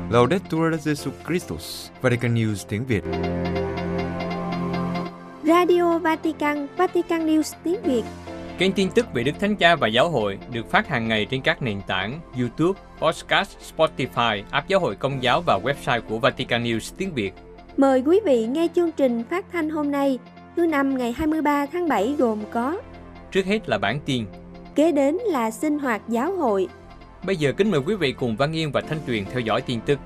Laudetur Jesus Christus, Vatican News tiếng Việt. Radio Vatican, Vatican News tiếng Việt. Kênh tin tức về Đức Thánh Cha và Giáo hội được phát hàng ngày trên các nền tảng YouTube, Podcast, Spotify, app Giáo hội Công giáo và website của Vatican News tiếng Việt. Mời quý vị nghe chương trình phát thanh hôm nay, thứ Năm ngày 23 tháng 7 gồm có: Trước hết là bản tin, kế đến là sinh hoạt giáo hội. Bây giờ kính mời quý vị cùng Văn Yên và Thanh Tuyền theo dõi tin tức.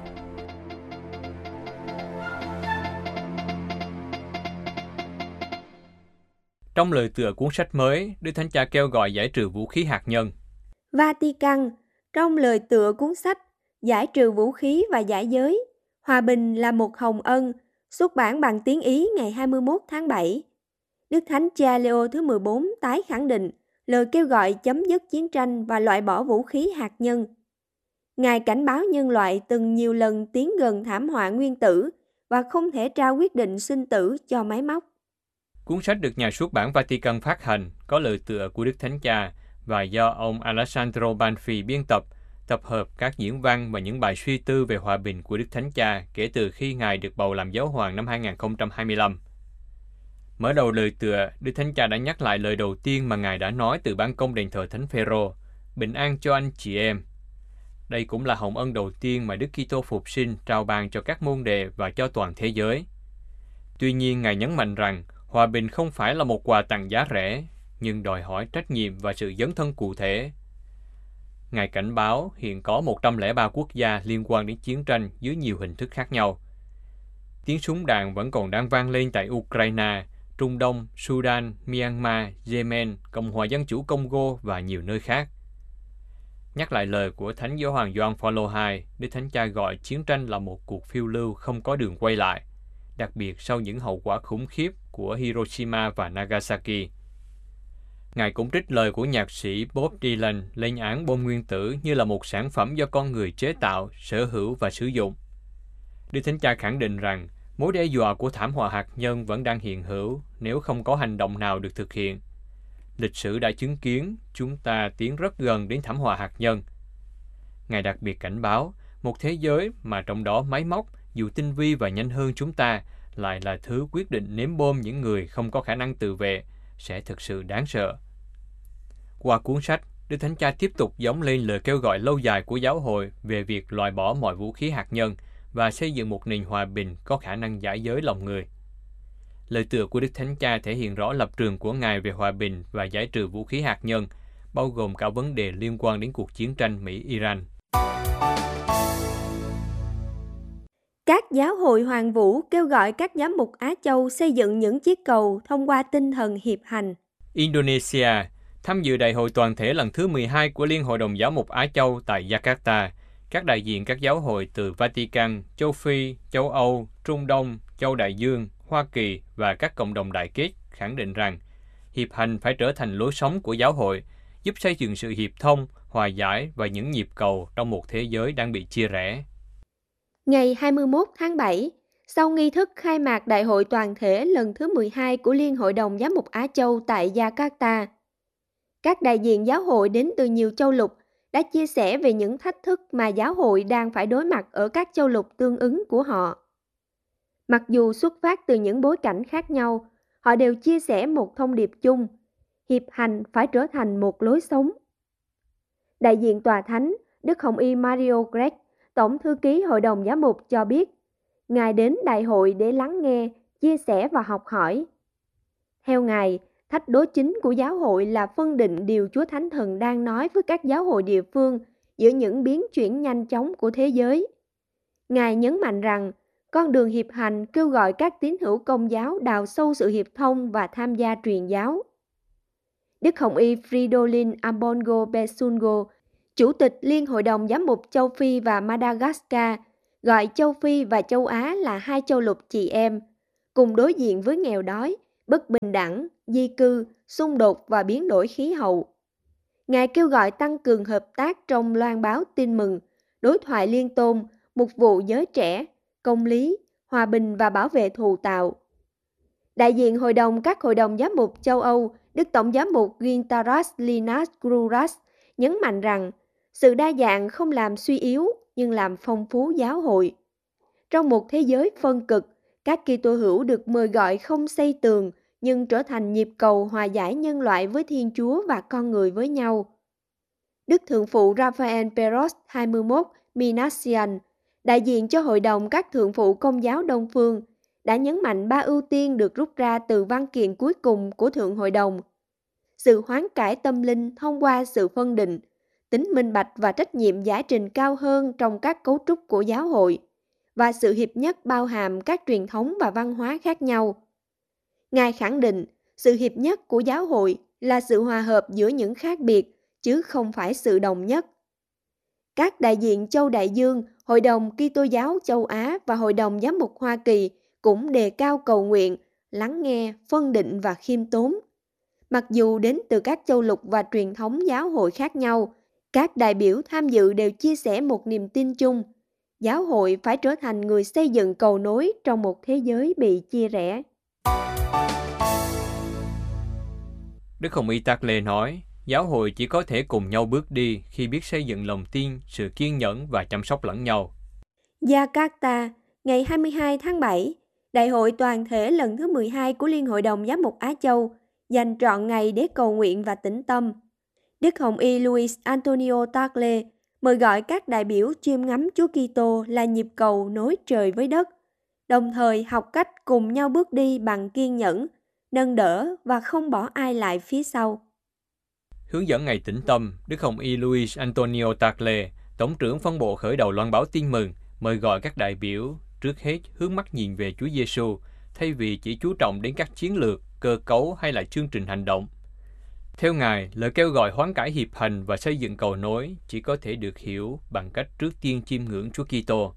Trong lời tựa cuốn sách mới, Đức Thánh Cha kêu gọi giải trừ vũ khí hạt nhân. Vatican, trong lời tựa cuốn sách Giải trừ vũ khí và giải giới, hòa bình là một hồng ân, xuất bản bằng tiếng Ý ngày 21 tháng 7. Đức Thánh Cha Leo thứ 14 tái khẳng định lời kêu gọi chấm dứt chiến tranh và loại bỏ vũ khí hạt nhân. Ngài cảnh báo nhân loại từng nhiều lần tiến gần thảm họa nguyên tử và không thể trao quyết định sinh tử cho máy móc. Cuốn sách được nhà xuất bản Vatican phát hành, có lời tựa của Đức Thánh Cha và do ông Alessandro Banfi biên tập, tập hợp các diễn văn và những bài suy tư về hòa bình của Đức Thánh Cha kể từ khi Ngài được bầu làm giáo hoàng năm 2025. Mở đầu lời tựa, Đức Thánh Cha đã nhắc lại lời đầu tiên mà Ngài đã nói từ ban công đền thờ Thánh Phêrô: bình an cho anh chị em. Đây cũng là hồng ân đầu tiên mà Đức Kitô Phục Sinh trao ban cho các môn đệ và cho toàn thế giới. Tuy nhiên, Ngài nhấn mạnh rằng hòa bình không phải là một quà tặng giá rẻ, nhưng đòi hỏi trách nhiệm và sự dấn thân cụ thể. Ngài cảnh báo hiện có 103 quốc gia liên quan đến chiến tranh dưới nhiều hình thức khác nhau. Tiếng súng đạn vẫn còn đang vang lên tại Ukraine, Trung Đông, Sudan, Myanmar, Yemen, Cộng hòa Dân chủ Congo và nhiều nơi khác. Nhắc lại lời của Thánh Giáo hoàng Gioan Phaolô II, Đức Thánh Cha gọi chiến tranh là một cuộc phiêu lưu không có đường quay lại, đặc biệt sau những hậu quả khủng khiếp của Hiroshima và Nagasaki. Ngài cũng trích lời của nhạc sĩ Bob Dylan lên án bom nguyên tử như là một sản phẩm do con người chế tạo, sở hữu và sử dụng. Đức Thánh Cha khẳng định rằng mối đe dọa của thảm họa hạt nhân vẫn đang hiện hữu nếu không có hành động nào được thực hiện. Lịch sử đã chứng kiến chúng ta tiến rất gần đến thảm họa hạt nhân. Ngài đặc biệt cảnh báo một thế giới mà trong đó máy móc, dù tinh vi và nhanh hơn chúng ta, lại là thứ quyết định ném bom những người không có khả năng tự vệ, sẽ thực sự đáng sợ. Qua cuốn sách, Đức Thánh Cha tiếp tục gióng lên lời kêu gọi lâu dài của giáo hội về việc loại bỏ mọi vũ khí hạt nhân và xây dựng một nền hòa bình có khả năng giải giới lòng người. Lời tựa của Đức Thánh Cha thể hiện rõ lập trường của Ngài về hòa bình và giải trừ vũ khí hạt nhân, bao gồm cả vấn đề liên quan đến cuộc chiến tranh Mỹ-Iran. Các giáo hội Hoàng Vũ kêu gọi các giám mục Á Châu xây dựng những chiếc cầu thông qua tinh thần hiệp hành. Indonesia tham dự đại hội toàn thể lần thứ 12 của Liên hội đồng Giáo mục Á Châu tại Jakarta. Các đại diện các giáo hội từ Vatican, châu Phi, châu Âu, Trung Đông, châu Đại Dương, Hoa Kỳ và các cộng đồng đại kết khẳng định rằng hiệp hành phải trở thành lối sống của giáo hội, giúp xây dựng sự hiệp thông, hòa giải và những nhịp cầu trong một thế giới đang bị chia rẽ. Ngày 21 tháng 7, sau nghi thức khai mạc đại hội toàn thể lần thứ 12 của Liên hội đồng Giám mục Á Châu tại Jakarta, các đại diện giáo hội đến từ nhiều châu lục đã chia sẻ về những thách thức mà giáo hội đang phải đối mặt ở các châu lục tương ứng của họ. Mặc dù xuất phát từ những bối cảnh khác nhau, họ đều chia sẻ một thông điệp chung: hiệp hành phải trở thành một lối sống. Đại diện Tòa Thánh, Đức Hồng Y Mario Grech, Tổng thư ký Hội đồng Giám mục cho biết, Ngài đến đại hội để lắng nghe, chia sẻ và học hỏi. Theo Ngài, thách đố chính của giáo hội là phân định điều Chúa Thánh Thần đang nói với các giáo hội địa phương giữa những biến chuyển nhanh chóng của thế giới. Ngài nhấn mạnh rằng, con đường hiệp hành kêu gọi các tín hữu Công giáo đào sâu sự hiệp thông và tham gia truyền giáo. Đức Hồng Y Fridolin Ambongo Besungo, Chủ tịch Liên hội đồng Giám mục châu Phi và Madagascar, gọi châu Phi và châu Á là hai châu lục chị em, cùng đối diện với nghèo đói, bất bình đẳng, di cư, xung đột và biến đổi khí hậu. Ngài kêu gọi tăng cường hợp tác trong loan báo tin mừng, đối thoại liên tôn, mục vụ giới trẻ, công lý, hòa bình và bảo vệ thù tạo. Đại diện các hội đồng giám mục châu Âu, Đức Tổng giám mục Gintaras Linas Kouras nhấn mạnh rằng Sự đa dạng không làm suy yếu nhưng làm phong phú giáo hội. Trong một thế giới phân cực, các Kitô hữu được mời gọi không xây tường nhưng trở thành nhịp cầu hòa giải nhân loại với Thiên Chúa và con người với nhau. Đức Thượng phụ Raphael Peros 21 Minassian, đại diện cho Hội đồng các Thượng phụ Công giáo Đông Phương, đã nhấn mạnh 3 ưu tiên được rút ra từ văn kiện cuối cùng của Thượng Hội đồng. Sự hoán cải tâm linh thông qua sự phân định, tính minh bạch và trách nhiệm giải trình cao hơn trong các cấu trúc của giáo hội, và sự hiệp nhất bao hàm các truyền thống và văn hóa khác nhau. Ngài khẳng định, sự hiệp nhất của giáo hội là sự hòa hợp giữa những khác biệt, chứ không phải sự đồng nhất. Các đại diện châu Đại Dương, Hội đồng Kitô giáo châu Á và Hội đồng Giám mục Hoa Kỳ cũng đề cao cầu nguyện, lắng nghe, phân định và khiêm tốn. Mặc dù đến từ các châu lục và truyền thống giáo hội khác nhau, các đại biểu tham dự đều chia sẻ một niềm tin chung. Giáo hội phải trở thành người xây dựng cầu nối trong một thế giới bị chia rẽ. Đức Hồng Y Tagle nói, giáo hội chỉ có thể cùng nhau bước đi khi biết xây dựng lòng tin, sự kiên nhẫn và chăm sóc lẫn nhau. Jakarta, ngày 22 tháng 7, Đại hội toàn thể lần thứ 12 của Liên hội đồng Giám mục Á Châu dành trọn ngày để cầu nguyện và tĩnh tâm. Đức Hồng Y Luis Antonio Tagle mời gọi các đại biểu chiêm ngắm Chúa Kitô là nhịp cầu nối trời với đất, đồng thời học cách cùng nhau bước đi bằng kiên nhẫn, nâng đỡ và không bỏ ai lại phía sau. Hướng dẫn ngày tĩnh tâm, Đức Hồng Y Luis Antonio Tagle, Tổng trưởng phân bộ khởi đầu loan báo tin mừng, mời gọi các đại biểu trước hết hướng mắt nhìn về Chúa Giêsu thay vì chỉ chú trọng đến các chiến lược, cơ cấu hay là chương trình hành động. Theo Ngài, lời kêu gọi hoán cải hiệp hành và xây dựng cầu nối chỉ có thể được hiểu bằng cách trước tiên chiêm ngưỡng Chúa Kitô.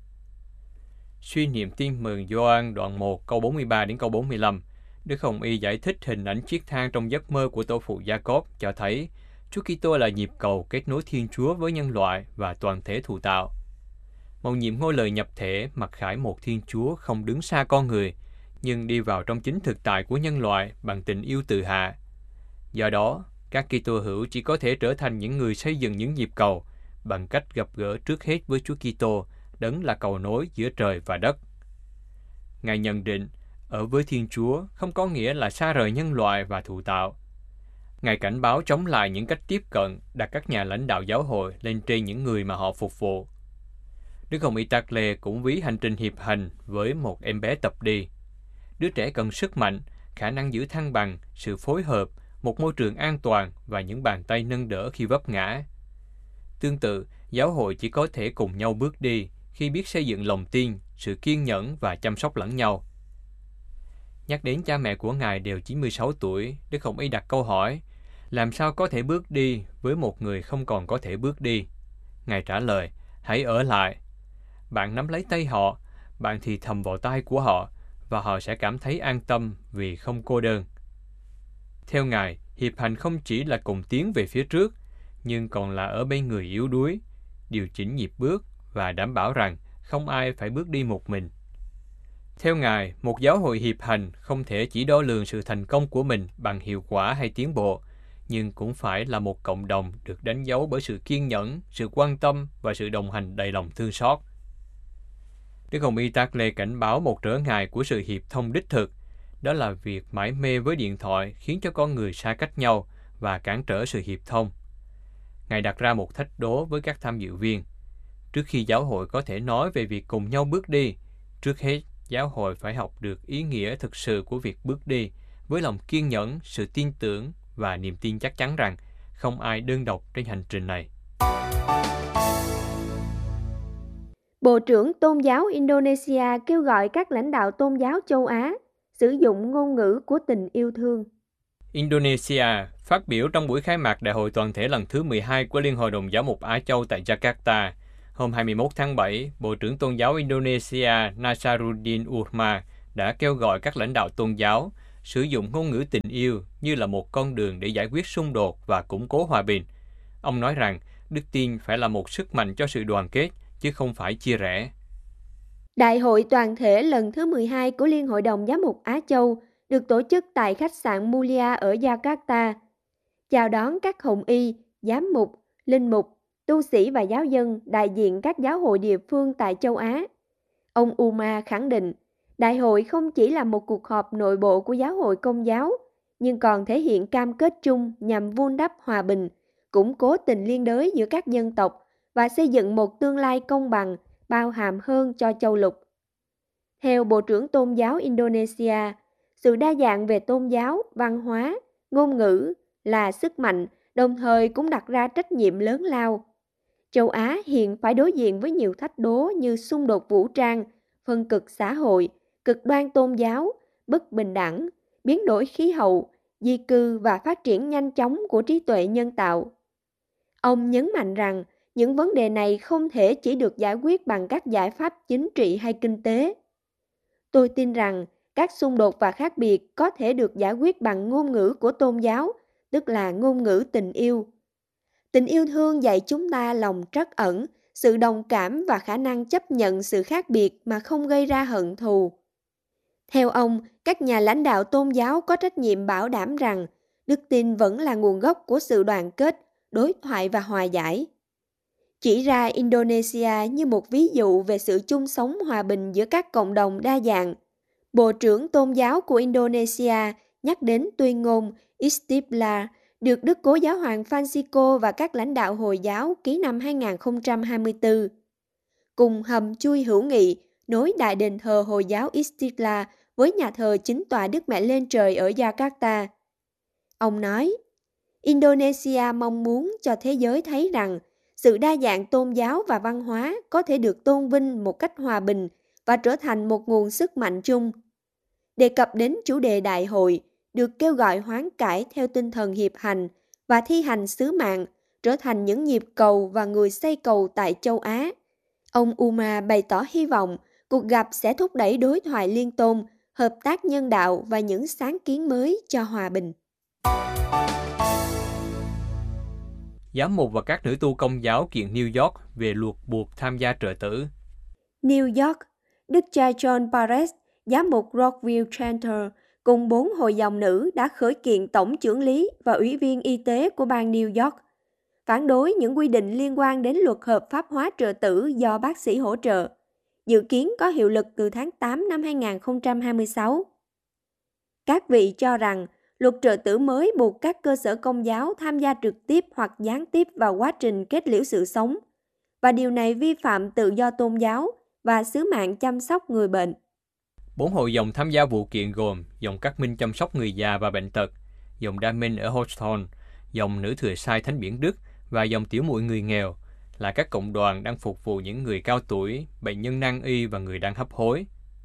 Suy niệm tin mừng Gioan đoạn 1 câu 43 đến câu 45, Đức Hồng Y giải thích hình ảnh chiếc thang trong giấc mơ của tổ phụ Jacob cho thấy Chúa Kitô là nhịp cầu kết nối Thiên Chúa với nhân loại và toàn thể thụ tạo. Mầu nhiệm ngôi lời nhập thể mặc khải một Thiên Chúa không đứng xa con người, nhưng đi vào trong chính thực tại của nhân loại bằng tình yêu từ hạ. Do đó, các Kitô hữu chỉ có thể trở thành những người xây dựng những nhịp cầu bằng cách gặp gỡ trước hết với Chúa Kitô, đấng là cầu nối giữa trời và đất. Ngài nhận định, ở với Thiên Chúa không có nghĩa là xa rời nhân loại và thụ tạo. Ngài cảnh báo chống lại những cách tiếp cận đặt các nhà lãnh đạo giáo hội lên trên những người mà họ phục vụ. Đức Hồng Y Tagle cũng ví hành trình hiệp hành với một em bé tập đi. Đứa trẻ cần sức mạnh, khả năng giữ thăng bằng, sự phối hợp, một môi trường an toàn và những bàn tay nâng đỡ khi vấp ngã. Tương tự, giáo hội chỉ có thể cùng nhau bước đi khi biết xây dựng lòng tin, sự kiên nhẫn và chăm sóc lẫn nhau. Nhắc đến cha mẹ của Ngài đều 96 tuổi, Đức Hồng Y đặt câu hỏi, làm sao có thể bước đi với một người không còn có thể bước đi? Ngài trả lời, hãy ở lại. Bạn nắm lấy tay họ, bạn thì thầm vào tai của họ, và họ sẽ cảm thấy an tâm vì không cô đơn. Theo Ngài, hiệp hành không chỉ là cùng tiến về phía trước, nhưng còn là ở bên người yếu đuối, điều chỉnh nhịp bước và đảm bảo rằng không ai phải bước đi một mình. Theo Ngài, một giáo hội hiệp hành không thể chỉ đo lường sự thành công của mình bằng hiệu quả hay tiến bộ, nhưng cũng phải là một cộng đồng được đánh dấu bởi sự kiên nhẫn, sự quan tâm và sự đồng hành đầy lòng thương xót. Đức Hồng Y Tagle cảnh báo một trở ngại của sự hiệp thông đích thực, đó là việc mải mê với điện thoại khiến cho con người xa cách nhau và cản trở sự hiệp thông. Ngài đặt ra một thách đố với các tham dự viên. Trước khi giáo hội có thể nói về việc cùng nhau bước đi, trước hết giáo hội phải học được ý nghĩa thực sự của việc bước đi với lòng kiên nhẫn, sự tin tưởng và niềm tin chắc chắn rằng không ai đơn độc trên hành trình này. Bộ trưởng Tôn giáo Indonesia kêu gọi các lãnh đạo tôn giáo châu Á sử dụng ngôn ngữ của tình yêu thương. Indonesia phát biểu trong buổi khai mạc Đại hội toàn thể lần thứ 12 của Liên hội đồng Giáo mục Á Châu tại Jakarta. Hôm 21 tháng 7, Bộ trưởng Tôn giáo Indonesia Nasaruddin Umar đã kêu gọi các lãnh đạo tôn giáo sử dụng ngôn ngữ tình yêu như là một con đường để giải quyết xung đột và củng cố hòa bình. Ông nói rằng đức tin phải là một sức mạnh cho sự đoàn kết, chứ không phải chia rẽ. Đại hội toàn thể lần thứ 12 của Liên hội đồng Giám mục Á Châu được tổ chức tại khách sạn Mulia ở Jakarta, chào đón các hồng y, giám mục, linh mục, tu sĩ và giáo dân đại diện các giáo hội địa phương tại châu Á. Ông Uma khẳng định, đại hội không chỉ là một cuộc họp nội bộ của giáo hội Công giáo, nhưng còn thể hiện cam kết chung nhằm vun đắp hòa bình, củng cố tình liên đới giữa các dân tộc và xây dựng một tương lai công bằng, bao hàm hơn cho châu lục. Theo Bộ trưởng Tôn giáo Indonesia, sự đa dạng về tôn giáo, văn hóa, ngôn ngữ là sức mạnh, đồng thời cũng đặt ra trách nhiệm lớn lao. Châu Á hiện phải đối diện với nhiều thách đố như xung đột vũ trang, phân cực xã hội, cực đoan tôn giáo, bất bình đẳng, biến đổi khí hậu, di cư và phát triển nhanh chóng của trí tuệ nhân tạo. Ông nhấn mạnh rằng những vấn đề này không thể chỉ được giải quyết bằng các giải pháp chính trị hay kinh tế. Tôi tin rằng các xung đột và khác biệt có thể được giải quyết bằng ngôn ngữ của tôn giáo, tức là ngôn ngữ tình yêu. Tình yêu thương dạy chúng ta lòng trắc ẩn, sự đồng cảm và khả năng chấp nhận sự khác biệt mà không gây ra hận thù. Theo ông, các nhà lãnh đạo tôn giáo có trách nhiệm bảo đảm rằng đức tin vẫn là nguồn gốc của sự đoàn kết, đối thoại và hòa giải. Chỉ ra Indonesia như một ví dụ về sự chung sống hòa bình giữa các cộng đồng đa dạng, Bộ trưởng Tôn giáo của Indonesia nhắc đến tuyên ngôn Istiqlal được Đức Cố Giáo hoàng Francisco và các lãnh đạo Hồi giáo ký năm 2024. Cùng hầm chui hữu nghị nối đại đền thờ Hồi giáo Istiqlal với nhà thờ chính tọa Đức Mẹ Lên Trời ở Jakarta. Ông nói, Indonesia mong muốn cho thế giới thấy rằng sự đa dạng tôn giáo và văn hóa có thể được tôn vinh một cách hòa bình và trở thành một nguồn sức mạnh chung. Đề cập đến chủ đề đại hội, được kêu gọi hoán cải theo tinh thần hiệp hành và thi hành sứ mạng, trở thành những nhịp cầu và người xây cầu tại châu Á. Ông Uma bày tỏ hy vọng cuộc gặp sẽ thúc đẩy đối thoại liên tôn, hợp tác nhân đạo và những sáng kiến mới cho hòa bình. Giám mục và các nữ tu Công giáo kiện New York về luật buộc tham gia trợ tử. New York, Đức cha John Barrett, giám mục Rockville Center cùng 4 hội dòng nữ đã khởi kiện tổng chưởng lý và ủy viên y tế của bang New York, phản đối những quy định liên quan đến luật hợp pháp hóa trợ tử do bác sĩ hỗ trợ, dự kiến có hiệu lực từ tháng 8 năm 2026. Các vị cho rằng luật trợ tử mới buộc các cơ sở Công giáo tham gia trực tiếp hoặc gián tiếp vào quá trình kết liễu sự sống, và điều này vi phạm tự do tôn giáo và sứ mạng chăm sóc người bệnh. 4 hội dòng tham gia vụ kiện gồm dòng Các Minh chăm sóc người già và bệnh tật, dòng Đa Minh ở Houston, dòng Nữ Thừa Sai Thánh Biển Đức và dòng Tiểu Muội Người Nghèo, là các cộng đoàn đang phục vụ những người cao tuổi, bệnh nhân nan y và người đang hấp hối.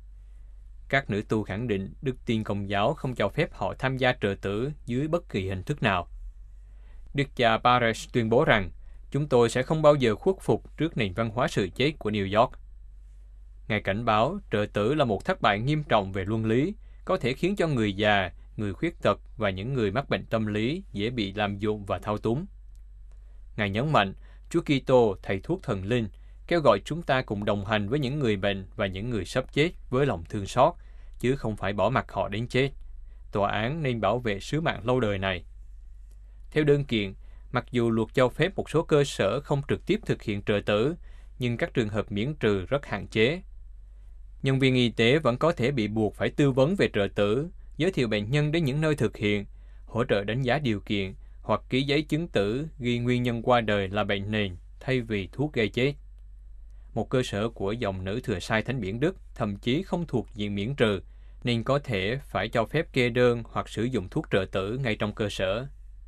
Các nữ tu khẳng định đức tin Công giáo không cho phép họ tham gia trợ tử dưới bất kỳ hình thức nào. Đức cha Barrett tuyên bố rằng, chúng tôi sẽ không bao giờ khuất phục trước nền văn hóa sự chết của New York. Ngài cảnh báo trợ tử là một thất bại nghiêm trọng về luân lý, có thể khiến cho người già, người khuyết tật và những người mắc bệnh tâm lý dễ bị lạm dụng và thao túng. Ngài nhấn mạnh, Chúa Kitô, thầy thuốc thần linh, kêu gọi chúng ta cùng đồng hành với những người bệnh và những người sắp chết với lòng thương xót, chứ không phải bỏ mặc họ đến chết. Tòa án nên bảo vệ sứ mạng lâu đời này. Theo đơn kiện, mặc dù luật cho phép một số cơ sở không trực tiếp thực hiện trợ tử, nhưng các trường hợp miễn trừ rất hạn chế. Nhân viên y tế vẫn có thể bị buộc phải tư vấn về trợ tử, giới thiệu bệnh nhân đến những nơi thực hiện, hỗ trợ đánh giá điều kiện hoặc ký giấy chứng tử ghi nguyên nhân qua đời là bệnh nền thay vì thuốc gây chết. Một cơ sở của dòng Nữ Thừa Sai Thánh Biển Đức thậm chí không thuộc diện miễn trừ, nên có thể phải cho phép kê đơn hoặc sử dụng thuốc trợ tử ngay trong cơ sở.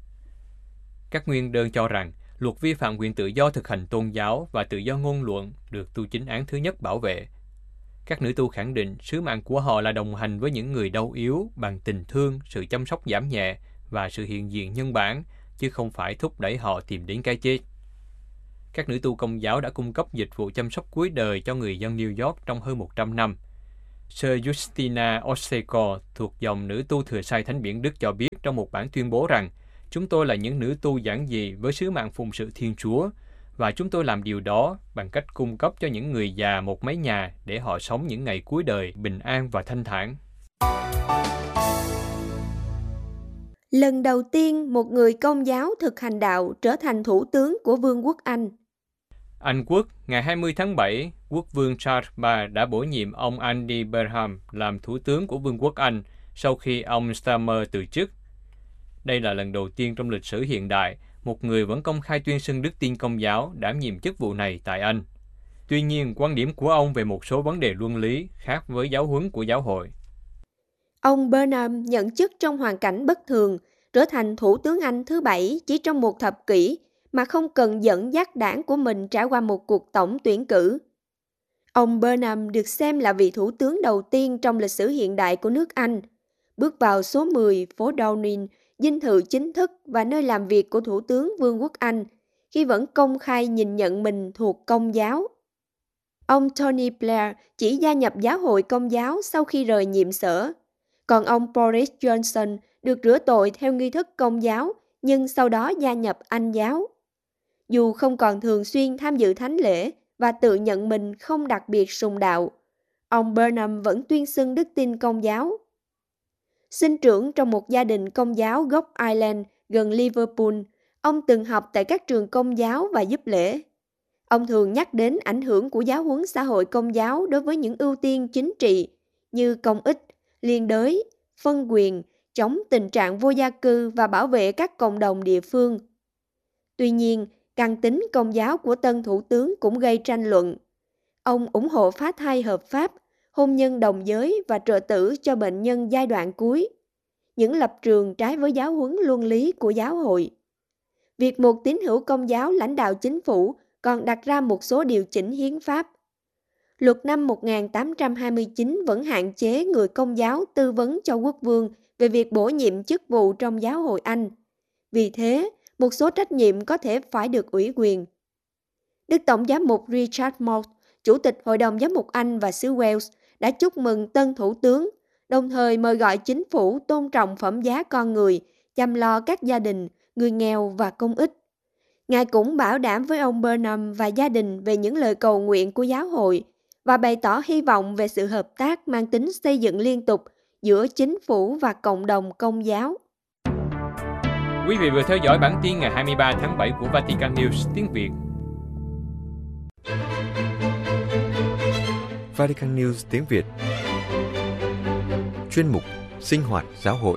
Các nguyên đơn cho rằng luật vi phạm quyền tự do thực hành tôn giáo và tự do ngôn luận được tu chính án thứ nhất bảo vệ. Các nữ tu khẳng định sứ mạng của họ là đồng hành với những người đau yếu bằng tình thương, sự chăm sóc giảm nhẹ và sự hiện diện nhân bản, chứ không phải thúc đẩy họ tìm đến cái chết. Các nữ tu Công giáo đã cung cấp dịch vụ chăm sóc cuối đời cho người dân New York trong hơn 100 năm. Sir Justina Oseco thuộc dòng Nữ tu Thừa Sai Thánh Biển Đức cho biết trong một bản tuyên bố rằng, chúng tôi là những nữ tu giản dị với sứ mạng phụng sự Thiên Chúa, và chúng tôi làm điều đó bằng cách cung cấp cho những người già một mái nhà để họ sống những ngày cuối đời bình an và thanh thản. Lần đầu tiên, một người Công giáo thực hành đạo trở thành thủ tướng của Vương quốc Anh. Anh Quốc, ngày 20 tháng 7, Quốc vương Charles III đã bổ nhiệm ông Andy Burnham làm thủ tướng của Vương quốc Anh sau khi ông Starmer từ chức. Đây là lần đầu tiên trong lịch sử hiện đại, một người vẫn công khai tuyên xưng đức tin Công giáo đảm nhiệm chức vụ này tại Anh. Tuy nhiên, quan điểm của ông về một số vấn đề luân lý khác với giáo huấn của giáo hội. Ông Burnham nhận chức trong hoàn cảnh bất thường, trở thành thủ tướng Anh thứ 7 chỉ trong một thập kỷ mà không cần dẫn dắt đảng của mình trải qua một cuộc tổng tuyển cử. Ông Burnham được xem là vị thủ tướng đầu tiên trong lịch sử hiện đại của nước Anh, bước vào số 10 phố Downing, dinh thự chính thức và nơi làm việc của Thủ tướng Vương quốc Anh, khi vẫn công khai nhìn nhận mình thuộc Công giáo. Ông Tony Blair chỉ gia nhập giáo hội Công giáo sau khi rời nhiệm sở, còn ông Boris Johnson được rửa tội theo nghi thức Công giáo nhưng sau đó gia nhập Anh giáo. Dù không còn thường xuyên tham dự thánh lễ và tự nhận mình không đặc biệt sùng đạo, ông Burnham vẫn tuyên xưng đức tin Công giáo. Sinh trưởng trong một gia đình Công giáo gốc Ireland gần Liverpool, ông từng học tại các trường Công giáo và giúp lễ. Ông thường nhắc đến ảnh hưởng của giáo huấn xã hội Công giáo đối với những ưu tiên chính trị như công ích, liên đới, phân quyền, chống tình trạng vô gia cư và bảo vệ các cộng đồng địa phương. Tuy nhiên, căn tính Công giáo của tân thủ tướng cũng gây tranh luận. Ông ủng hộ phá thai hợp pháp, hôn nhân đồng giới và trợ tử cho bệnh nhân giai đoạn cuối, những lập trường trái với giáo huấn luân lý của giáo hội. Việc một tín hữu Công giáo lãnh đạo chính phủ còn đặt ra một số điều chỉnh hiến pháp. Luật năm 1829 vẫn hạn chế người Công giáo tư vấn cho quốc vương về việc bổ nhiệm chức vụ trong giáo hội Anh. Vì thế, một số trách nhiệm có thể phải được ủy quyền. Đức Tổng giám mục Richard Mount, Chủ tịch Hội đồng Giám mục Anh và xứ Wales, đã chúc mừng tân thủ tướng, đồng thời mời gọi chính phủ tôn trọng phẩm giá con người, chăm lo các gia đình, người nghèo và công ích. Ngài cũng bảo đảm với ông Burnham và gia đình về những lời cầu nguyện của giáo hội và bày tỏ hy vọng về sự hợp tác mang tính xây dựng liên tục giữa chính phủ và cộng đồng Công giáo. Quý vị vừa theo dõi bản tin ngày 23 tháng 7 của Vatican News tiếng Việt. Vatican News tiếng Việt. Chuyên mục Sinh hoạt giáo hội.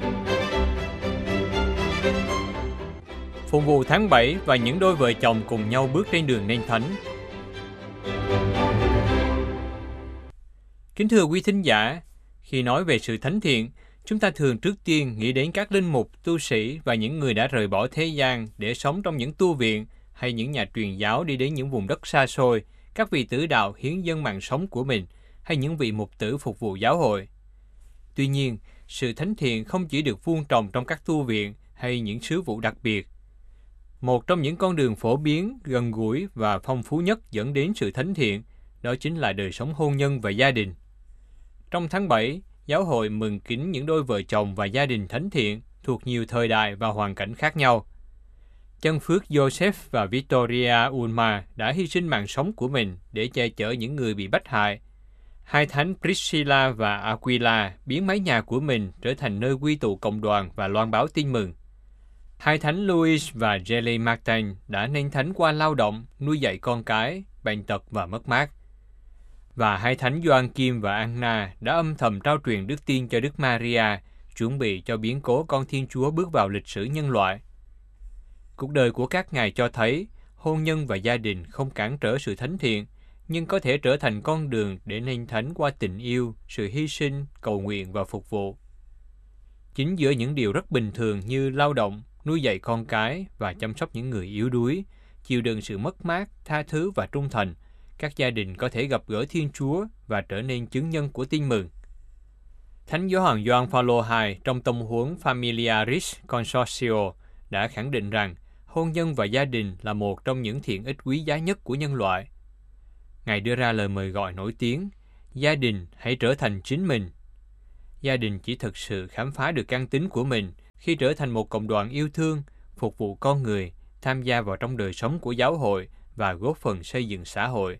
Phục vụ tháng 7 và những đôi vợ chồng cùng nhau bước trên đường nên thánh. Kính thưa quý thính giả, khi nói về sự thánh thiện, chúng ta thường trước tiên nghĩ đến các linh mục, tu sĩ và những người đã rời bỏ thế gian để sống trong những tu viện hay những nhà truyền giáo đi đến những vùng đất xa xôi, các vị tử đạo hiến dâng mạng sống của mình hay những vị mục tử phục vụ giáo hội. Tuy nhiên, sự thánh thiện không chỉ được vuông trồng trong các tu viện hay những sứ vụ đặc biệt. Một trong những con đường phổ biến, gần gũi và phong phú nhất dẫn đến sự thánh thiện, đó chính là đời sống hôn nhân và gia đình. Trong tháng 7, Giáo hội mừng kính những đôi vợ chồng và gia đình thánh thiện thuộc nhiều thời đại và hoàn cảnh khác nhau. Chân phước Joseph và Victoria Ulma đã hy sinh mạng sống của mình để che chở những người bị bách hại. Hai thánh Priscilla và Aquila biến mái nhà của mình trở thành nơi quy tụ cộng đoàn và loan báo tin mừng. Hai thánh Louis và Jelly Martin đã nên thánh qua lao động, nuôi dạy con cái, bệnh tật và mất mát. Và hai thánh Gioan Kim và Anna đã âm thầm trao truyền đức tin cho Đức Maria, chuẩn bị cho biến cố con Thiên Chúa bước vào lịch sử nhân loại. Cuộc đời của các ngài cho thấy, hôn nhân và gia đình không cản trở sự thánh thiện, nhưng có thể trở thành con đường để nên thánh qua tình yêu, sự hy sinh, cầu nguyện và phục vụ. Chính giữa những điều rất bình thường như lao động, nuôi dạy con cái và chăm sóc những người yếu đuối, chịu đựng sự mất mát, tha thứ và trung thành, các gia đình có thể gặp gỡ Thiên Chúa và trở nên chứng nhân của tin mừng. Thánh Gioan Phaolô II trong tông huấn Familiaris Consortio đã khẳng định rằng hôn nhân và gia đình là một trong những thiện ích quý giá nhất của nhân loại. Ngài đưa ra lời mời gọi nổi tiếng, gia đình hãy trở thành chính mình. Gia đình chỉ thực sự khám phá được căn tính của mình khi trở thành một cộng đoàn yêu thương, phục vụ con người, tham gia vào trong đời sống của giáo hội và góp phần xây dựng xã hội.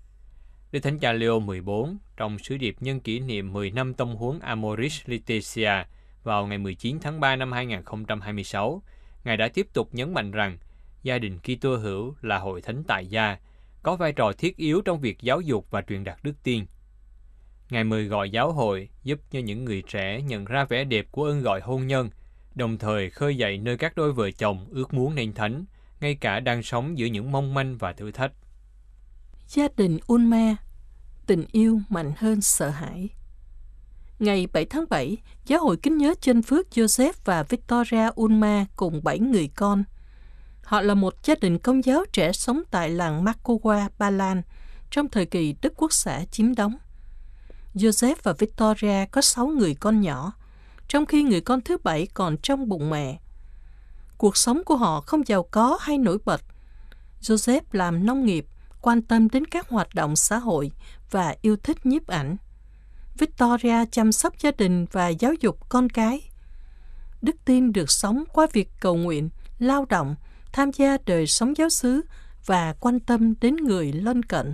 Đức Thánh Cha Leo XIV trong sứ điệp nhân kỷ niệm 10 năm tông huấn Amoris Laetitia vào ngày 19 tháng 3 năm 2026, Ngài đã tiếp tục nhấn mạnh rằng gia đình Kitô hữu là hội thánh tại gia, có vai trò thiết yếu trong việc giáo dục và truyền đạt đức tin. Ngài mời gọi giáo hội giúp cho những người trẻ nhận ra vẻ đẹp của ơn gọi hôn nhân, đồng thời khơi dậy nơi các đôi vợ chồng ước muốn nên thánh, ngay cả đang sống giữa những mong manh và thử thách. Gia đình Unma, tình yêu mạnh hơn sợ hãi. Ngày 7 tháng 7, Giáo hội kính nhớ chân phước Joseph và Victoria Unma cùng 7 người con. Họ là một gia đình Công giáo trẻ sống tại làng Makowa, Ba Lan, trong thời kỳ Đức Quốc xã chiếm đóng. Joseph và Victoria có 6 người con nhỏ, trong khi người con thứ 7 còn trong bụng mẹ. Cuộc sống của họ không giàu có hay nổi bật. Joseph làm nông nghiệp, quan tâm đến các hoạt động xã hội và yêu thích nhiếp ảnh. Victoria chăm sóc gia đình và giáo dục con cái. Đức tin được sống qua việc cầu nguyện, lao động, tham gia đời sống giáo xứ và quan tâm đến người lân cận.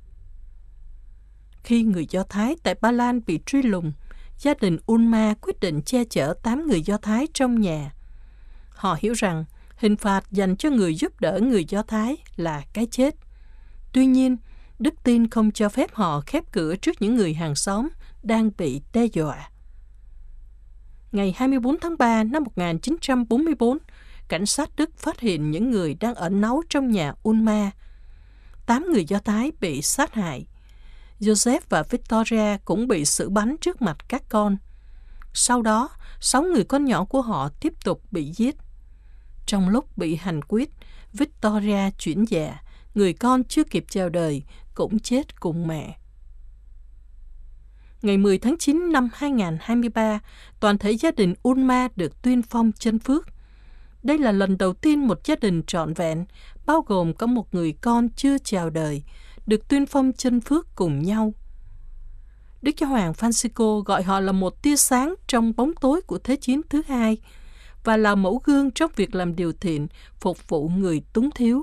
Khi người Do Thái tại Ba Lan bị truy lùng, gia đình Unma quyết định che chở 8 người Do Thái trong nhà. Họ hiểu rằng hình phạt dành cho người giúp đỡ người Do Thái là cái chết. Tuy nhiên, đức tin không cho phép họ khép cửa trước những người hàng xóm đang bị đe dọa. Ngày 24 tháng 3 năm 1944, cảnh sát Đức phát hiện những người đang ẩn náu trong nhà Unma. 8 người Do Thái bị sát hại. Joseph và Victoria cũng bị xử bắn trước mặt các con. Sau đó, 6 người con nhỏ của họ tiếp tục bị giết. Trong lúc bị hành quyết, Victoria chuyển dạ, người con chưa kịp chào đời, cũng chết cùng mẹ. Ngày 10 tháng 9 năm 2023, toàn thể gia đình Unma được tuyên phong chân phước. Đây là lần đầu tiên một gia đình trọn vẹn, bao gồm có một người con chưa chào đời, được tuyên phong chân phước cùng nhau. Đức Giáo hoàng Francisco gọi họ là một tia sáng trong bóng tối của Thế chiến thứ hai và là mẫu gương trong việc làm điều thiện, phục vụ người túng thiếu.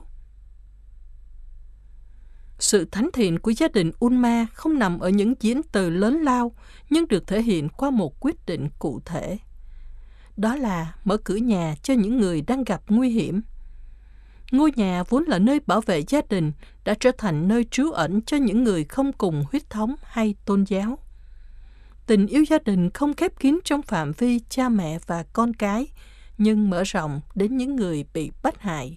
Sự thánh thiện của gia đình Unma không nằm ở những diễn từ lớn lao, nhưng được thể hiện qua một quyết định cụ thể. Đó là mở cửa nhà cho những người đang gặp nguy hiểm. Ngôi nhà vốn là nơi bảo vệ gia đình đã trở thành nơi trú ẩn cho những người không cùng huyết thống hay tôn giáo. Tình yêu gia đình không khép kín trong phạm vi cha mẹ và con cái, nhưng mở rộng đến những người bị bắt hại.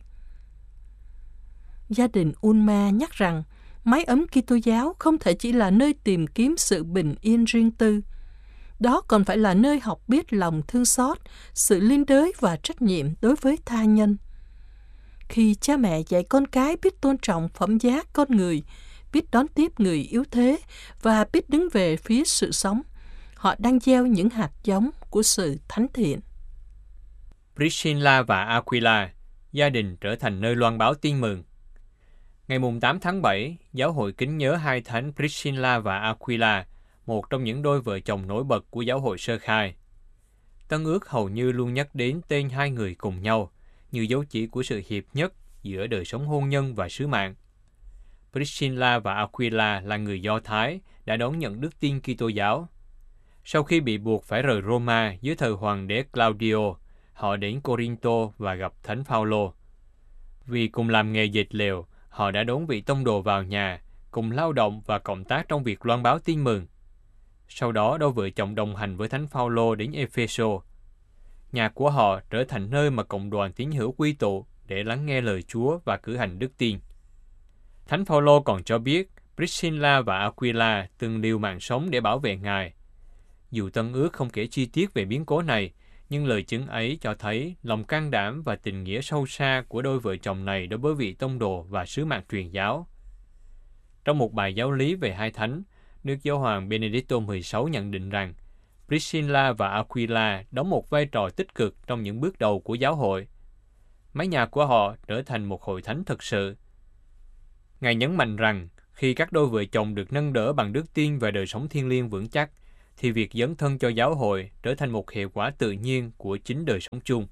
Gia đình Unma nhắc rằng mái ấm Kitô giáo không thể chỉ là nơi tìm kiếm sự bình yên riêng tư. Đó còn phải là nơi học biết lòng thương xót, sự liên đới và trách nhiệm đối với tha nhân. Khi cha mẹ dạy con cái biết tôn trọng phẩm giá con người, biết đón tiếp người yếu thế và biết đứng về phía sự sống, họ đang gieo những hạt giống của sự thánh thiện. Priscilla và Aquila, gia đình trở thành nơi loan báo tin mừng. Ngày 8 tháng 7, Giáo hội kính nhớ hai thánh Priscilla và Aquila, một trong những đôi vợ chồng nổi bật của giáo hội sơ khai. Tân ước hầu như luôn nhắc đến tên hai người cùng nhau, như dấu chỉ của sự hiệp nhất giữa đời sống hôn nhân và sứ mạng. Priscilla và Aquila là người Do Thái đã đón nhận đức tin Kitô giáo. Sau khi bị buộc phải rời Roma dưới thời hoàng đế Claudio, họ đến Corinto và gặp Thánh Phaolô. Vì cùng làm nghề dệt lều, họ đã đón vị tông đồ vào nhà, cùng lao động và cộng tác trong việc loan báo tin mừng. Sau đó, đôi vợ chồng đồng hành với Thánh Phaolô đến Epheso. Nhà của họ trở thành nơi mà cộng đoàn tín hữu quy tụ để lắng nghe lời Chúa và cử hành đức tin. Thánh Phaolô còn cho biết Priscilla và Aquila từng liều mạng sống để bảo vệ Ngài. Dù Tân ước không kể chi tiết về biến cố này, nhưng lời chứng ấy cho thấy lòng can đảm và tình nghĩa sâu xa của đôi vợ chồng này đối với vị tông đồ và sứ mạng truyền giáo. Trong một bài giáo lý về hai thánh, Đức Giáo hoàng Benedicto XVI nhận định rằng Priscilla và Aquila đóng một vai trò tích cực trong những bước đầu của giáo hội. Mái nhà của họ trở thành một hội thánh thực sự. Ngài nhấn mạnh rằng khi các đôi vợ chồng được nâng đỡ bằng đức tin và đời sống thiêng liêng vững chắc, thì việc dấn thân cho giáo hội trở thành một hệ quả tự nhiên của chính đời sống chung.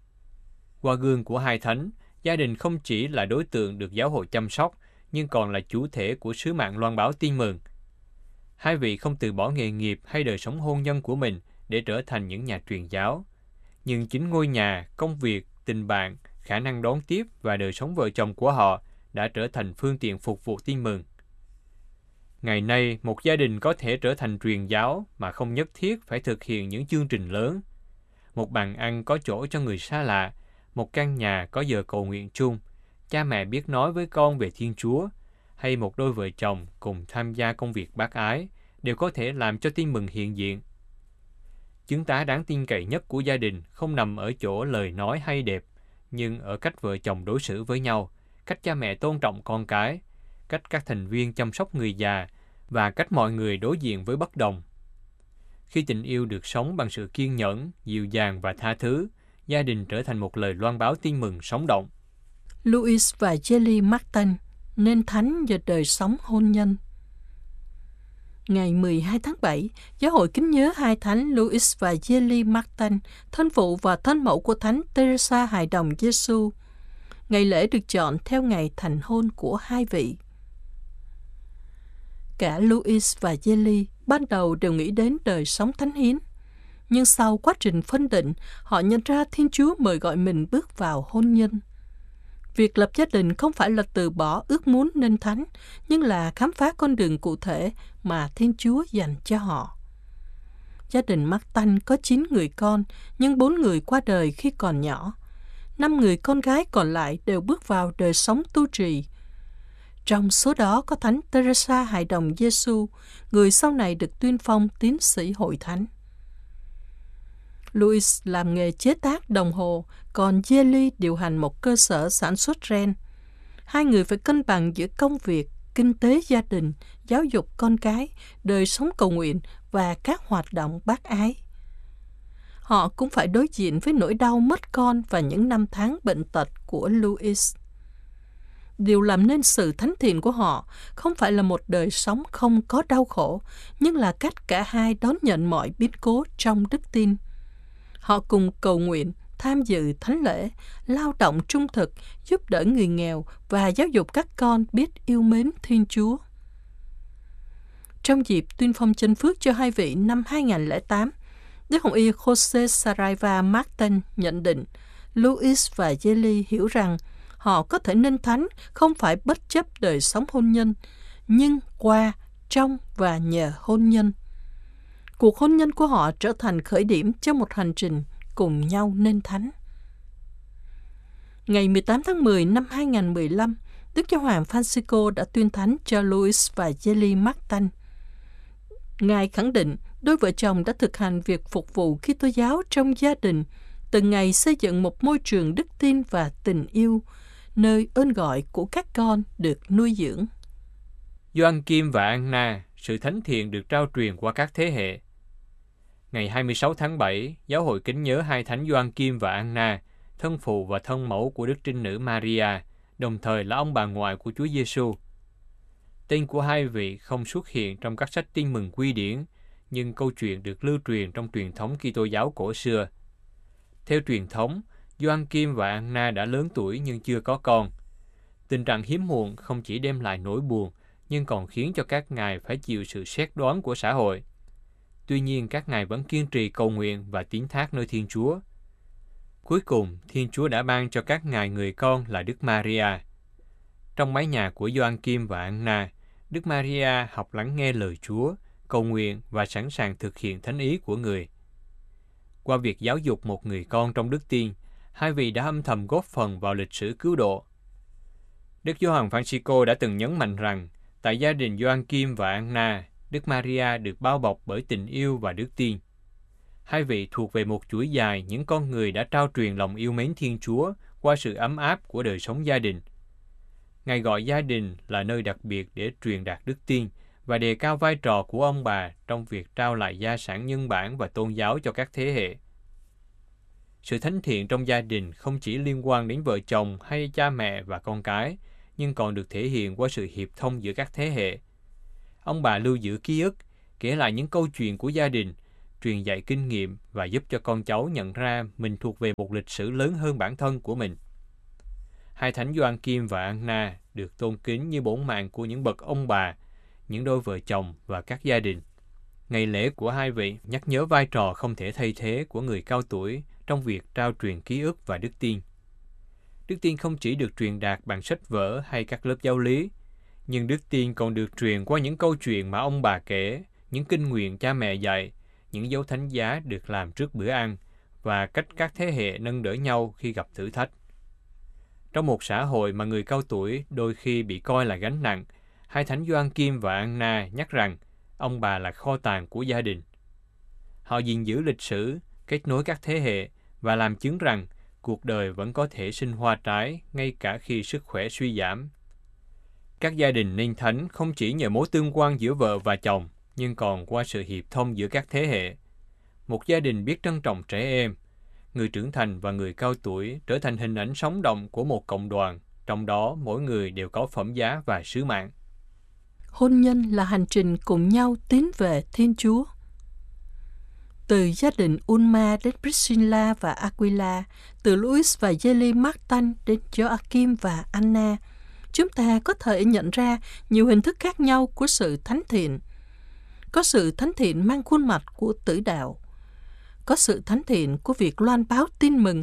Qua gương của hai thánh, gia đình không chỉ là đối tượng được giáo hội chăm sóc, nhưng còn là chủ thể của sứ mạng loan báo tin mừng. Hai vị không từ bỏ nghề nghiệp hay đời sống hôn nhân của mình để trở thành những nhà truyền giáo. Nhưng chính ngôi nhà, công việc, tình bạn, khả năng đón tiếp và đời sống vợ chồng của họ đã trở thành phương tiện phục vụ tin mừng. Ngày nay, một gia đình có thể trở thành truyền giáo mà không nhất thiết phải thực hiện những chương trình lớn. Một bàn ăn có chỗ cho người xa lạ, một căn nhà có giờ cầu nguyện chung, cha mẹ biết nói với con về Thiên Chúa, hay một đôi vợ chồng cùng tham gia công việc bác ái, đều có thể làm cho tin mừng hiện diện. Chứng tá đáng tin cậy nhất của gia đình không nằm ở chỗ lời nói hay đẹp, nhưng ở cách vợ chồng đối xử với nhau, cách cha mẹ tôn trọng con cái, cách các thành viên chăm sóc người già và cách mọi người đối diện với bất đồng. Khi tình yêu được sống bằng sự kiên nhẫn, dịu dàng và tha thứ, gia đình trở thành một lời loan báo tin mừng sống động. Louis và Jelly Martin nên thánh về đời sống hôn nhân. Ngày 12 tháng 7, Giáo hội kính nhớ hai thánh Louis và Jelly Martin, thân phụ và thân mẫu của thánh Teresa Hài Đồng Giêsu. Ngày lễ được chọn theo ngày thành hôn của hai vị. Cả Louis và Jelly ban đầu đều nghĩ đến đời sống thánh hiến. Nhưng sau quá trình phân định, họ nhận ra Thiên Chúa mời gọi mình bước vào hôn nhân. Việc lập gia đình không phải là từ bỏ ước muốn nên thánh, nhưng là khám phá con đường cụ thể mà Thiên Chúa dành cho họ. Gia đình Martin có 9 người con, nhưng 4 người qua đời khi còn nhỏ. 5 người con gái còn lại đều bước vào đời sống tu trì. Trong số đó có thánh Teresa Hài Đồng Giêsu, người sau này được tuyên phong tiến sĩ hội thánh. Louis làm nghề chế tác đồng hồ, còn Jelly điều hành một cơ sở sản xuất ren. Hai người phải cân bằng giữa công việc, kinh tế gia đình, giáo dục con cái, đời sống cầu nguyện và các hoạt động bác ái. Họ cũng phải đối diện với nỗi đau mất con và những năm tháng bệnh tật của Louis. Điều làm nên sự thánh thiện của họ không phải là một đời sống không có đau khổ, nhưng là cách cả hai đón nhận mọi biến cố trong đức tin. Họ cùng cầu nguyện, tham dự thánh lễ, lao động trung thực, giúp đỡ người nghèo và giáo dục các con biết yêu mến Thiên Chúa. Trong dịp tuyên phong chân phước cho hai vị năm 2008, Đức Hồng Y Jose Saraiva Martin nhận định Louis và Jelly hiểu rằng họ có thể nên thánh không phải bất chấp đời sống hôn nhân, nhưng qua, trong và nhờ hôn nhân. Cuộc hôn nhân của họ trở thành khởi điểm cho một hành trình cùng nhau nên thánh. Ngày 18 tháng 10 năm 2015, Đức Giáo hoàng Francisco đã tuyên thánh cho Louis và Jelly Martin. Ngài khẳng định đôi vợ chồng đã thực hành việc phục vụ Kitô giáo trong gia đình, từng ngày xây dựng một môi trường đức tin và tình yêu, nơi ơn gọi của các con được nuôi dưỡng. Gioan Kim và Anna, sự thánh thiện được trao truyền qua các thế hệ. Ngày 26 tháng 7, Giáo hội kính nhớ hai thánh Gioan Kim và Anna, thân phụ và thân mẫu của Đức Trinh Nữ Maria, đồng thời là ông bà ngoại của Chúa Giêsu. Tên của hai vị không xuất hiện trong các sách tin mừng quy điển, nhưng câu chuyện được lưu truyền trong truyền thống Kitô giáo cổ xưa. Theo truyền thống, Gioan Kim và Anna đã lớn tuổi nhưng chưa có con. Tình trạng hiếm muộn không chỉ đem lại nỗi buồn, nhưng còn khiến cho các ngài phải chịu sự xét đoán của xã hội. Tuy nhiên, các ngài vẫn kiên trì cầu nguyện và tín thác nơi Thiên Chúa. Cuối cùng, Thiên Chúa đã ban cho các ngài người con là Đức Maria. Trong mái nhà của Gioan Kim và Anna, Đức Maria học lắng nghe lời Chúa, cầu nguyện và sẵn sàng thực hiện thánh ý của người. Qua việc giáo dục một người con trong đức tin, hai vị đã âm thầm góp phần vào lịch sử cứu độ. Đức Giáo hoàng Francisco đã từng nhấn mạnh rằng, tại gia đình Gioan Kim và Anna, Đức Maria được bao bọc bởi tình yêu và đức tin. Hai vị thuộc về một chuỗi dài những con người đã trao truyền lòng yêu mến Thiên Chúa qua sự ấm áp của đời sống gia đình. Ngài gọi gia đình là nơi đặc biệt để truyền đạt đức tin và đề cao vai trò của ông bà trong việc trao lại gia sản nhân bản và tôn giáo cho các thế hệ. Sự thánh thiện trong gia đình không chỉ liên quan đến vợ chồng hay cha mẹ và con cái, nhưng còn được thể hiện qua sự hiệp thông giữa các thế hệ. Ông bà lưu giữ ký ức, kể lại những câu chuyện của gia đình, truyền dạy kinh nghiệm và giúp cho con cháu nhận ra mình thuộc về một lịch sử lớn hơn bản thân của mình. Hai thánh Gioan Kim và Anna được tôn kính như bổn mạng của những bậc ông bà, những đôi vợ chồng và các gia đình. Ngày lễ của hai vị nhắc nhớ vai trò không thể thay thế của người cao tuổi trong việc trao truyền ký ức và đức tin. đức tin không chỉ được truyền đạt bằng sách vở hay các lớp giáo lý, nhưng đức tin còn được truyền qua những câu chuyện mà ông bà kể, những kinh nguyện cha mẹ dạy, những dấu thánh giá được làm trước bữa ăn và cách các thế hệ nâng đỡ nhau khi gặp thử thách. Trong một xã hội mà người cao tuổi đôi khi bị coi là gánh nặng, hai thánh Gioan-kim và Anna nhắc rằng ông bà là kho tàng của gia đình. Họ gìn giữ lịch sử, kết nối các thế hệ và làm chứng rằng cuộc đời vẫn có thể sinh hoa trái ngay cả khi sức khỏe suy giảm. Các gia đình nên thánh không chỉ nhờ mối tương quan giữa vợ và chồng, nhưng còn qua sự hiệp thông giữa các thế hệ. Một gia đình biết trân trọng trẻ em, người trưởng thành và người cao tuổi trở thành hình ảnh sống động của một cộng đoàn, trong đó mỗi người đều có phẩm giá và sứ mạng. Hôn nhân là hành trình cùng nhau tiến về Thiên Chúa. Từ gia đình Ulma đến Priscilla và Aquila, từ Louis và Yeli Martin đến Joachim và Anna, chúng ta có thể nhận ra nhiều hình thức khác nhau của sự thánh thiện. Có sự thánh thiện mang khuôn mặt của tử đạo, có sự thánh thiện của việc loan báo tin mừng,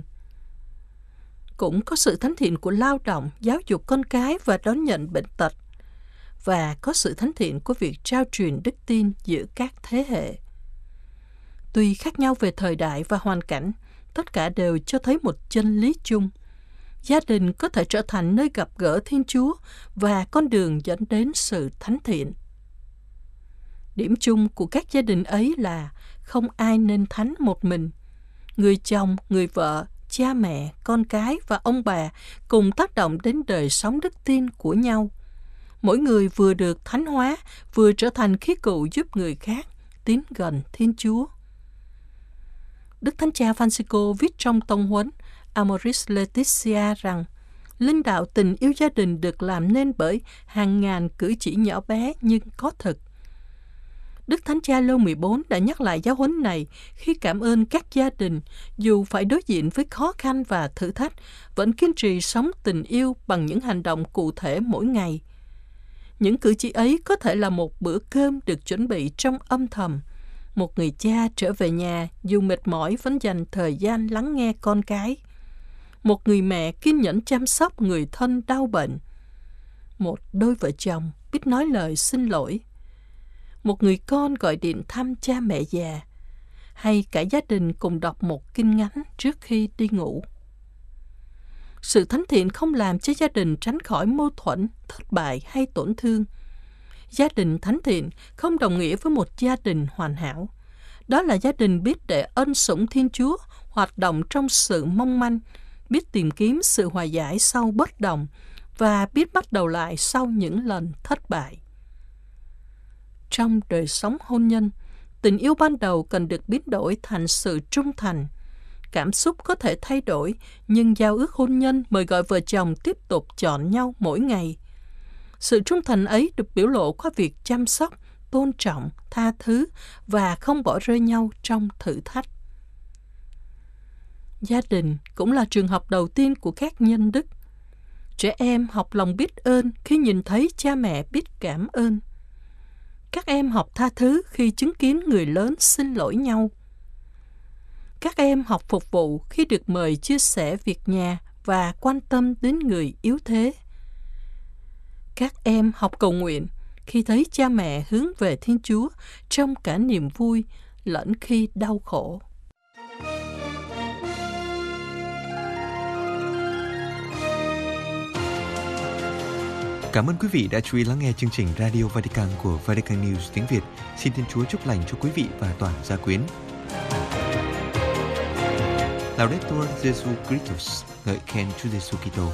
cũng có sự thánh thiện của lao động, giáo dục con cái và đón nhận bệnh tật, và có sự thánh thiện của việc trao truyền đức tin giữa các thế hệ. Tuy khác nhau về thời đại và hoàn cảnh, tất cả đều cho thấy một chân lý chung. Gia đình có thể trở thành nơi gặp gỡ Thiên Chúa và con đường dẫn đến sự thánh thiện. Điểm chung của các gia đình ấy là không ai nên thánh một mình. Người chồng, người vợ, cha mẹ, con cái và ông bà cùng tác động đến đời sống đức tin của nhau. Mỗi người vừa được thánh hóa, vừa trở thành khí cụ giúp người khác tiến gần Thiên Chúa. Đức Thánh Cha Francisco viết trong tông huấn Amoris Laetitia rằng linh đạo tình yêu gia đình được làm nên bởi hàng ngàn cử chỉ nhỏ bé nhưng có thực. Đức Thánh Cha Leo 14 đã nhắc lại giáo huấn này khi cảm ơn các gia đình, dù phải đối diện với khó khăn và thử thách, vẫn kiên trì sống tình yêu bằng những hành động cụ thể mỗi ngày. Những cử chỉ ấy có thể là một bữa cơm được chuẩn bị trong âm thầm, một người cha trở về nhà dù mệt mỏi vẫn dành thời gian lắng nghe con cái, một người mẹ kiên nhẫn chăm sóc người thân đau bệnh, một đôi vợ chồng biết nói lời xin lỗi, một người con gọi điện thăm cha mẹ già, hay cả gia đình cùng đọc một kinh ngắn trước khi đi ngủ. Sự thánh thiện không làm cho gia đình tránh khỏi mâu thuẫn, thất bại hay tổn thương. Gia đình thánh thiện không đồng nghĩa với một gia đình hoàn hảo. Đó là gia đình biết để ân sủng Thiên Chúa, hoạt động trong sự mong manh, biết tìm kiếm sự hòa giải sau bất đồng và biết bắt đầu lại sau những lần thất bại. Trong đời sống hôn nhân, tình yêu ban đầu cần được biến đổi thành sự trung thành. Cảm xúc có thể thay đổi, nhưng giao ước hôn nhân mời gọi vợ chồng tiếp tục chọn nhau mỗi ngày. Sự trung thành ấy được biểu lộ qua việc chăm sóc, tôn trọng, tha thứ và không bỏ rơi nhau trong thử thách. Gia đình cũng là trường học đầu tiên của các nhân đức. Trẻ em học lòng biết ơn khi nhìn thấy cha mẹ biết cảm ơn. Các em học tha thứ khi chứng kiến người lớn xin lỗi nhau. Các em học phục vụ khi được mời chia sẻ việc nhà và quan tâm đến người yếu thế. Các em học cầu nguyện khi thấy cha mẹ hướng về Thiên Chúa trong cả niềm vui lẫn khi đau khổ. Cảm ơn quý vị đã chú ý lắng nghe chương trình Radio Vatican của Vatican News tiếng Việt. Xin Thiên Chúa chúc lành cho quý vị và toàn gia quyến. Laudetur Jesu Christus, ngợi khen Chúa Giêsu Kitô.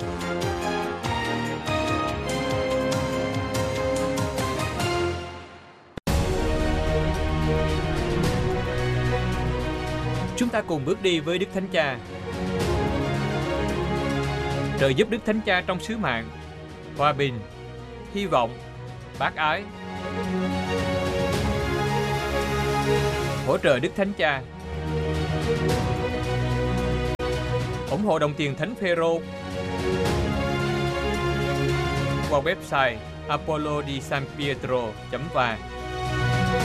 Chúng ta cùng bước đi với Đức Thánh Cha. Trợ giúp Đức Thánh Cha trong sứ mạng hòa bình, hy vọng, bác ái. Hỗ trợ Đức Thánh Cha. Ủng hộ đồng tiền Thánh Phêrô qua website apollodisanpietro.va.